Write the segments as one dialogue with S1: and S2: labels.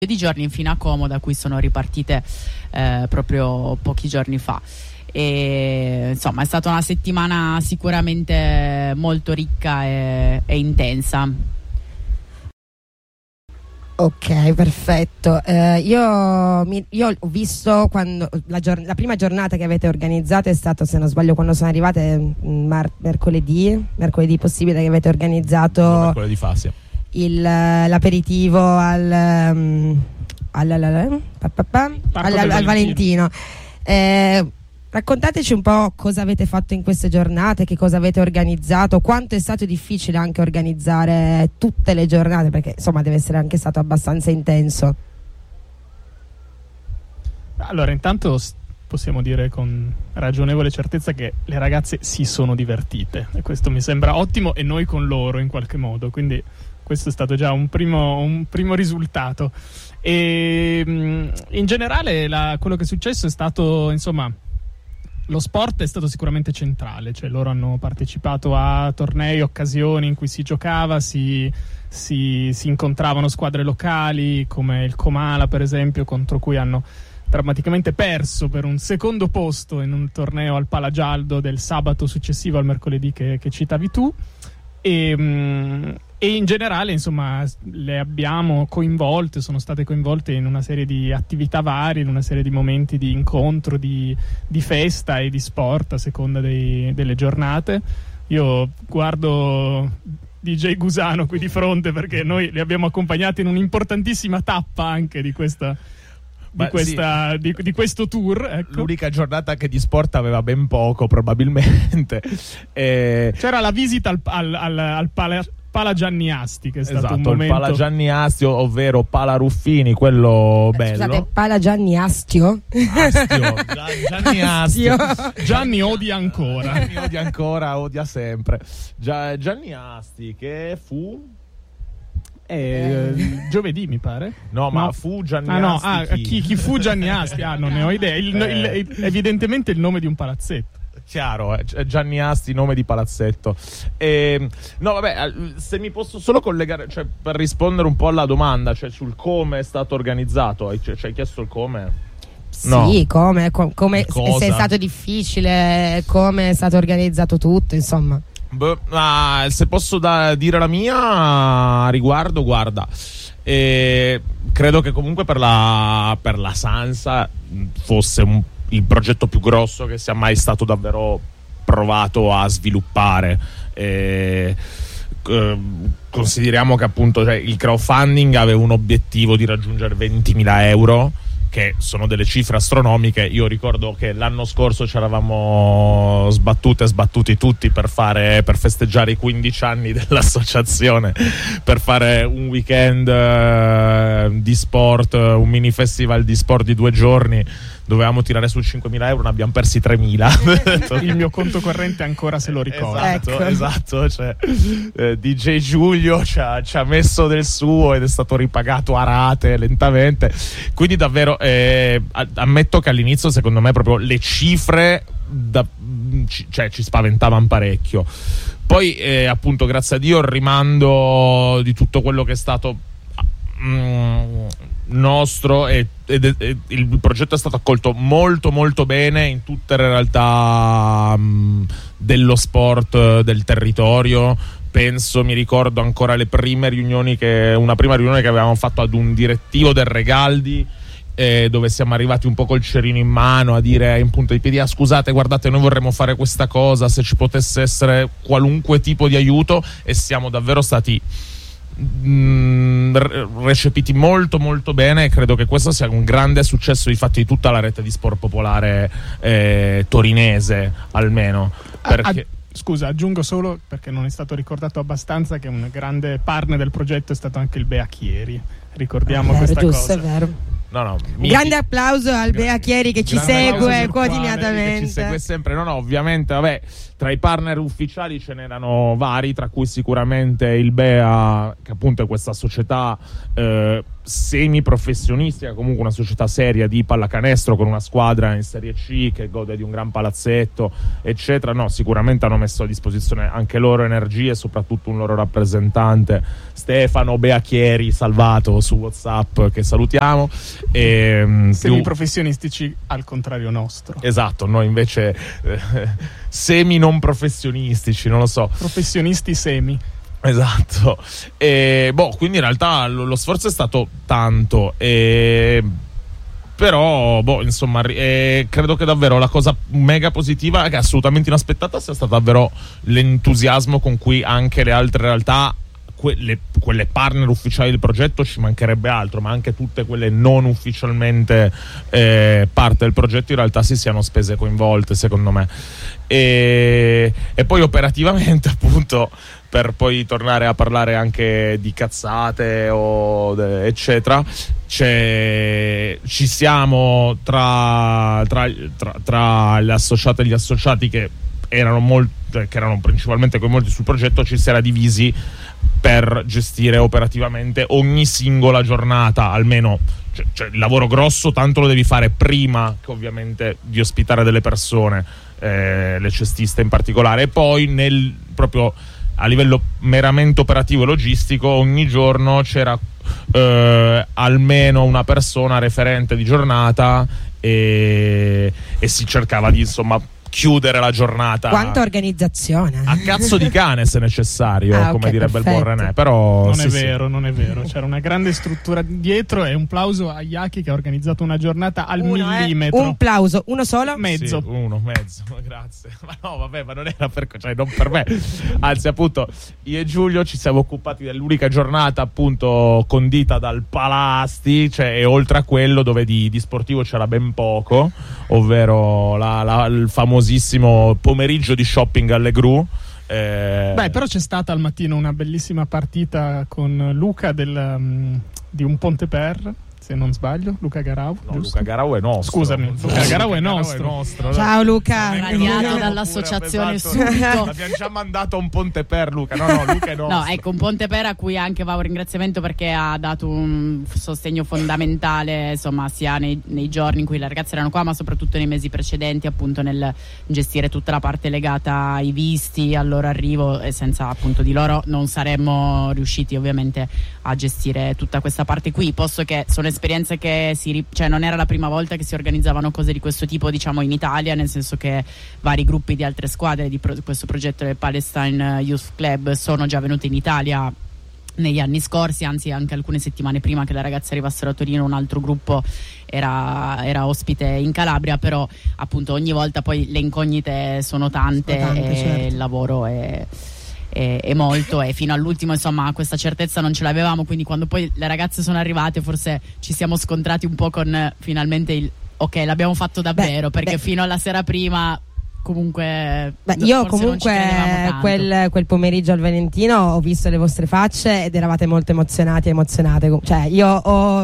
S1: di giorni fino a Como, da cui sono ripartite proprio pochi giorni fa. E insomma è stata una settimana sicuramente molto ricca e intensa.
S2: Ok, perfetto. Io ho visto quando la prima giornata che avete organizzato è stata, se non sbaglio, quando sono arrivate mercoledì possibile, che avete organizzato
S3: mercoledì fa, sì,
S2: l'aperitivo al Valentino. Raccontateci un po' cosa avete fatto in queste giornate, che cosa avete organizzato, quanto è stato difficile anche organizzare tutte le giornate, perché insomma deve essere anche stato abbastanza intenso.
S4: Allora, intanto possiamo dire con ragionevole certezza che le ragazze si sono divertite, e questo mi sembra ottimo, e noi con loro in qualche modo, quindi questo è stato già un primo risultato. E in generale quello che è successo è stato, insomma, lo sport è stato sicuramente centrale, cioè loro hanno partecipato a tornei, occasioni in cui si giocava, si incontravano squadre locali come il Comala, per esempio, contro cui hanno drammaticamente perso per un secondo posto in un torneo al Palagialdo del sabato successivo al mercoledì che citavi tu. E in generale, insomma, le abbiamo coinvolte, sono state coinvolte in una serie di attività varie, in una serie di momenti di incontro, di festa e di sport a seconda delle giornate. Io guardo DJ Gusano qui di fronte, perché noi li abbiamo accompagnati in un'importantissima tappa anche di questo tour, ecco.
S3: L'unica giornata che di sport aveva ben poco, probabilmente.
S4: C'era la visita al Pala Gianni Asti, che è stato un momento.
S3: Il Pala Gianni Asti, ovvero Pala Ruffini, quello bello.
S2: Scusate, Pala Gianni Astio?
S3: Gianni Astio.
S4: Gianni odia ancora.
S3: Gianni odia ancora, odia sempre. Gianni Asti, che fu...
S4: giovedì, mi pare.
S3: Ma fu Gianni Asti.
S4: Chi fu Gianni Asti? Non ne ho idea. Evidentemente il nome di un palazzetto.
S3: Chiaro, Gianni Asti, nome di palazzetto. No, vabbè, se mi posso solo collegare, cioè, per rispondere un po' alla domanda, cioè sul come è stato organizzato. Ci hai chiesto il come? No.
S2: Sì, come se è stato difficile, come è stato organizzato tutto, insomma.
S3: Se posso dire la mia a riguardo, guarda, credo che comunque per la Sansa fosse il progetto più grosso che sia mai stato davvero provato a sviluppare. Consideriamo che appunto, cioè, il crowdfunding aveva un obiettivo di raggiungere 20.000 euro, che sono delle cifre astronomiche. Io ricordo che l'anno scorso ci eravamo sbattuti tutti per festeggiare i 15 anni dell'associazione, per fare un weekend di sport, un mini festival di sport di 2 giorni. Dovevamo tirare su 5.000 euro, ne abbiamo persi 3.000.
S4: Il mio conto corrente ancora se lo ricorda.
S3: Esatto, cioè, DJ Giulio ci ha messo del suo ed è stato ripagato a rate lentamente. Quindi davvero ammetto che all'inizio, secondo me, proprio le cifre ci spaventavano parecchio. Poi appunto, grazie a Dio, il rimando di tutto quello che è stato nostro e il progetto è stato accolto molto molto bene in tutte le realtà dello sport del territorio. Mi ricordo ancora una prima riunione che avevamo fatto ad un direttivo del Regaldi, dove siamo arrivati un po' col cerino in mano a dire in punta di piedi: scusate, guardate, noi vorremmo fare questa cosa, se ci potesse essere qualunque tipo di aiuto, e siamo davvero stati recepiti molto molto bene, e credo che questo sia un grande successo di fatti di tutta la rete di sport popolare torinese, almeno perché...
S4: Scusa, aggiungo solo, perché non è stato ricordato abbastanza, che un grande partner del progetto è stato anche il Bea Chieri. Ricordiamo questa cosa.
S2: È vero.
S3: No,
S2: grande applauso al Bea Chieri che ci segue quotidianamente.
S3: Ci segue sempre. Ovviamente, vabbè, tra i partner ufficiali ce n'erano vari, tra cui sicuramente il Bea, che appunto è questa società semiprofessionisti, comunque una società seria di pallacanestro con una squadra in Serie C che gode di un gran palazzetto eccetera, no, sicuramente hanno messo a disposizione anche loro energie, soprattutto un loro rappresentante Stefano Beacchieri, salvato su WhatsApp, che salutiamo, e
S4: semiprofessionistici al contrario nostro.
S3: Esatto, noi invece semi non professionistici, non lo so,
S4: professionisti semi.
S3: Esatto, quindi in realtà lo sforzo è stato tanto, però insomma credo che davvero la cosa mega positiva, che è assolutamente inaspettata, sia stato davvero l'entusiasmo con cui anche le altre realtà, quelle partner ufficiali del progetto, ci mancherebbe altro, ma anche tutte quelle non ufficialmente parte del progetto, in realtà si siano spese coinvolte, secondo me. E poi operativamente, appunto, per poi tornare a parlare anche di cazzate eccetera, ci siamo tra le associate e gli associati che erano principalmente coinvolti sul progetto, ci si era divisi per gestire operativamente ogni singola giornata, almeno cioè il lavoro grosso tanto lo devi fare prima che ovviamente di ospitare delle persone, le cestiste in particolare, e poi proprio a livello meramente operativo e logistico ogni giorno c'era almeno una persona referente di giornata e si cercava di, insomma, chiudere la giornata.
S2: Quanta organizzazione!
S3: A cazzo di cane, se necessario, come
S2: okay,
S3: direbbe
S2: perfetto.
S3: il buon René. Però
S4: non è vero. C'era una grande struttura dietro, e un plauso a Iaki che ha organizzato una giornata al millimetro.
S2: Un plauso, uno solo?
S4: Mezzo.
S3: Sì, mezzo, grazie. Ma no, vabbè, ma non era non per me. Anzi, appunto, io e Giulio ci siamo occupati dell'unica giornata, appunto, condita dal Palasti, e oltre a quello dove di sportivo c'era ben poco, ovvero il famosissimo pomeriggio di shopping alle Gru.
S4: Però c'è stata al mattino una bellissima partita con Luca di un Ponte Per, se non sbaglio, Luca Garau.
S3: No, Luca Garau è nostro.
S4: Scusami, Luca Garau è nostro.
S2: Ciao Luca.
S1: Radiato dall'associazione subito.
S3: Abbiamo già mandato un Ponte Per, Luca. No, Luca è nostro.
S1: No, ecco, un Ponte Per a cui anche va un ringraziamento, perché ha dato un sostegno fondamentale, insomma, sia nei giorni in cui le ragazze erano qua, ma soprattutto nei mesi precedenti, appunto, nel gestire tutta la parte legata ai visti, al loro arrivo, e senza appunto di loro non saremmo riusciti ovviamente a gestire tutta questa parte qui, posto che sono esperienze che non era la prima volta che si organizzavano cose di questo tipo, diciamo, in Italia, nel senso che vari gruppi di altre squadre di questo progetto del Palestine Youth Club sono già venuti in Italia negli anni scorsi, anzi anche alcune settimane prima che le ragazze arrivassero a Torino un altro gruppo era ospite in Calabria, però appunto ogni volta poi le incognite sono tante e certo, il lavoro è molto, e fino all'ultimo, insomma, questa certezza non ce l'avevamo, quindi quando poi le ragazze sono arrivate forse ci siamo scontrati un po' con finalmente ok, l'abbiamo fatto davvero, perché fino alla sera prima comunque
S2: io comunque quel pomeriggio al Valentino ho visto le vostre facce ed eravate molto emozionati e emozionate, cioè io ho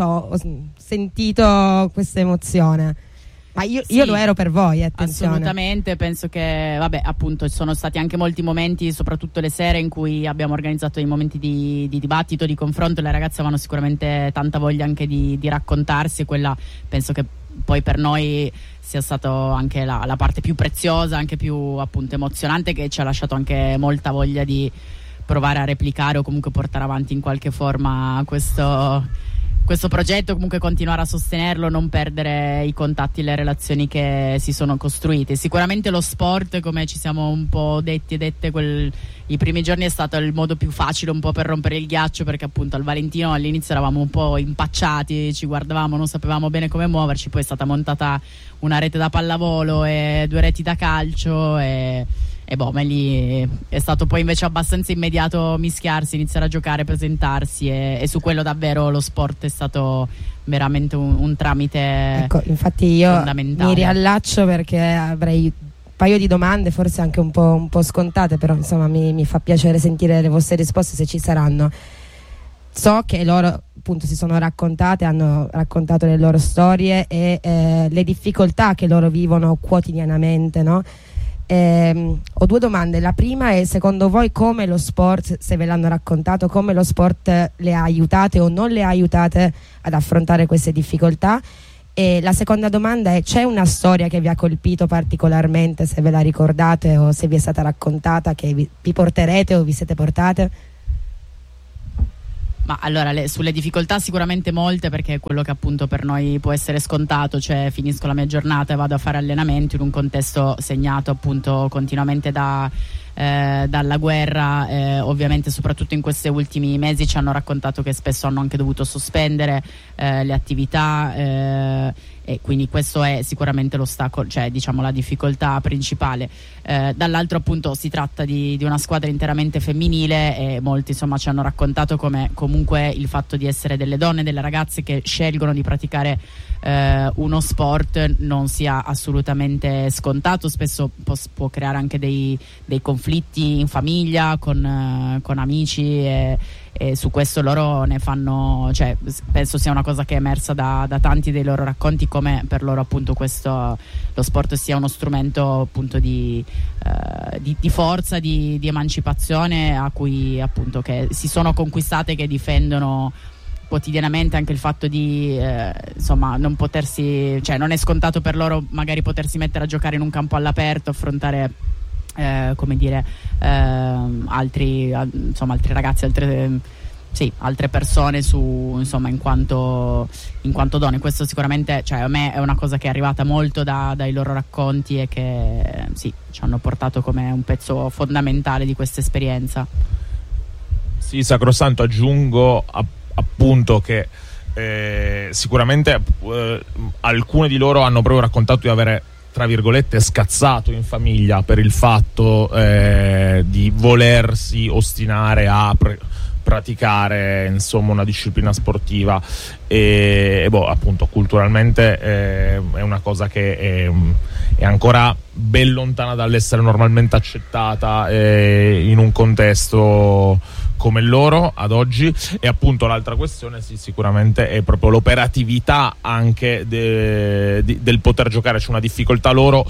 S2: sentito questa emozione. Ma io lo ero per voi, attenzione.
S1: Assolutamente, penso che, appunto, sono stati anche molti momenti, soprattutto le sere, in cui abbiamo organizzato dei momenti di dibattito, di confronto. Le ragazze avevano sicuramente tanta voglia anche di raccontarsi, e quella penso che poi per noi sia stata anche la parte più preziosa, anche più, appunto, emozionante, che ci ha lasciato anche molta voglia di provare a replicare o comunque portare avanti in qualche forma questo progetto, comunque continuare a sostenerlo, non perdere i contatti e le relazioni che si sono costruite. Sicuramente lo sport, come ci siamo un po' detti e dette i primi giorni, è stato il modo più facile un po' per rompere il ghiaccio, perché appunto al Valentino all'inizio eravamo un po' impacciati, ci guardavamo, non sapevamo bene come muoverci, poi è stata montata una rete da pallavolo e 2 reti da calcio ma lì è stato poi invece abbastanza immediato mischiarsi, iniziare a giocare, presentarsi, e su quello davvero lo sport è stato veramente un tramite,
S2: ecco, infatti io
S1: fondamentale.
S2: Mi riallaccio perché avrei un paio di domande, forse anche un po' scontate, però insomma mi fa piacere sentire le vostre risposte, se ci saranno. So che loro appunto si sono raccontate, hanno raccontato le loro storie e le difficoltà che loro vivono quotidianamente, no? Ho due domande. La prima è: secondo voi come lo sport, se ve l'hanno raccontato, come lo sport le ha aiutate o non le ha aiutate ad affrontare queste difficoltà? E la seconda domanda è: c'è una storia che vi ha colpito particolarmente, se ve la ricordate o se vi è stata raccontata, che vi porterete o vi siete portate?
S1: Ma allora, sulle difficoltà sicuramente molte, perché è quello che appunto per noi può essere scontato, cioè finisco la mia giornata e vado a fare allenamento in un contesto segnato appunto continuamente dalla guerra, ovviamente soprattutto in questi ultimi mesi ci hanno raccontato che spesso hanno anche dovuto sospendere le attività, e quindi questo è sicuramente l'ostacolo, cioè diciamo la difficoltà principale. Dall'altro appunto si tratta di una squadra interamente femminile e molti insomma ci hanno raccontato come comunque il fatto di essere delle donne, delle ragazze che scelgono di praticare uno sport non sia assolutamente scontato, spesso può creare anche dei conflitti in famiglia con amici, e su questo loro ne fanno, cioè penso sia una cosa che è emersa da tanti dei loro racconti, come per loro appunto lo sport sia uno strumento appunto di forza, di emancipazione, a cui appunto che si sono conquistate, che difendono quotidianamente. Anche il fatto di insomma non potersi, cioè non è scontato per loro magari potersi mettere a giocare in un campo all'aperto, affrontare come dire altri ragazzi, altre persone insomma in quanto donne. Questo sicuramente, cioè, a me è una cosa che è arrivata molto dai loro racconti e che sì, ci hanno portato come un pezzo fondamentale di questa esperienza.
S3: Sì, sacrosanto. Aggiungo appunto che sicuramente alcune di loro hanno proprio raccontato di avere, tra virgolette, scazzato in famiglia per il fatto di volersi ostinare a praticare insomma una disciplina sportiva, e appunto culturalmente è una cosa che è ancora ben lontana dall'essere normalmente accettata in un contesto come il loro ad oggi. E appunto l'altra questione sì, sicuramente è proprio l'operatività anche del poter giocare. C'è una difficoltà loro,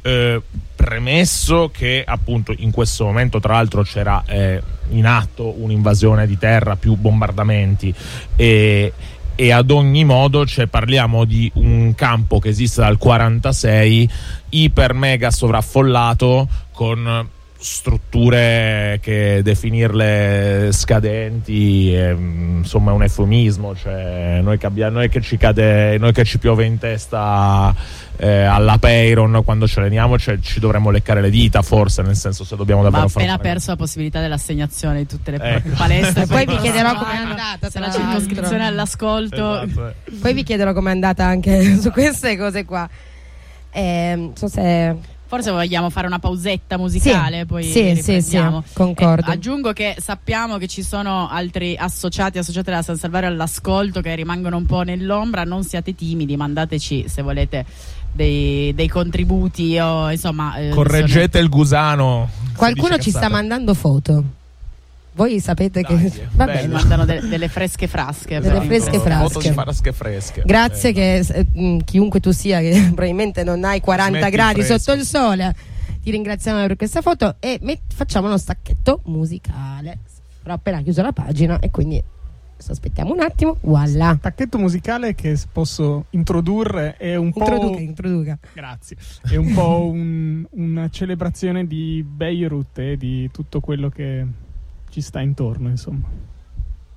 S3: premesso che appunto in questo momento tra l'altro c'era in atto un'invasione di terra, più bombardamenti, e ad ogni modo, cioè, parliamo di un campo che esiste dal 46, iper mega sovraffollato, con strutture che definirle scadenti insomma è un eufemismo. Cioè noi che ci piove in testa alla Peyron quando ci alleniamo, cioè, ci dovremmo leccare le dita, forse, nel senso, se dobbiamo davvero fare.
S1: Ma appena perso la possibilità dell'assegnazione di tutte le palestre.
S2: Poi vi chiederò com'è andata,
S1: se la circoscrizione all'ascolto.
S3: Esatto.
S2: Poi vi chiederò com'è andata anche su queste cose qua. So se
S1: forse vogliamo fare una pausetta musicale,
S2: sì,
S1: poi
S2: sì,
S1: riprendiamo.
S2: Sì, concordo.
S1: Aggiungo che sappiamo che ci sono altri associati della San Salvario all'ascolto che rimangono un po' nell'ombra. Non siate timidi, mandateci se volete dei contributi o insomma
S3: correggete il gusano.
S2: Qualcuno ci sta mandando foto. Voi sapete che va bene,
S1: mandano delle fresche frasche,
S3: foto di frasche fresche.
S2: Grazie, che chiunque tu sia, che probabilmente non hai 40 gradi sotto il sole, ti ringraziamo per questa foto e facciamo uno stacchetto musicale. Però appena chiuso la pagina e quindi aspettiamo un attimo. Voilà.
S4: Stacchetto musicale che posso introdurre è un po'.
S2: Introduca.
S4: Grazie. È un po' una celebrazione di Beirut e di tutto quello che ci sta intorno, insomma.